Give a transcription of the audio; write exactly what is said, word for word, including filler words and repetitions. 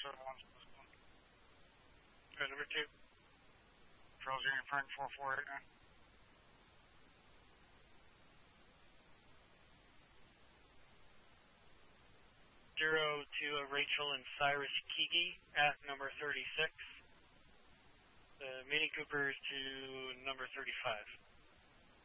seven one. Okay, number two. Control zero, Frank four four eight nine. Zero to uh, Rachel and Cyrus Kiki at number thirty-six. The Mini Coopers to number thirty-five.